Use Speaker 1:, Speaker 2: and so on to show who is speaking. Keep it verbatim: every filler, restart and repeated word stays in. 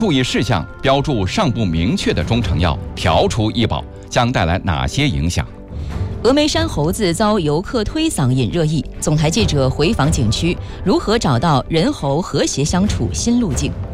Speaker 1: 注意事项标注尚不明确的中成药调出医保将带来哪些影响？
Speaker 2: 峨眉山猴子遭游客推搡引热议，总台记者回访景区，如何找到人猴和谐相处新路径？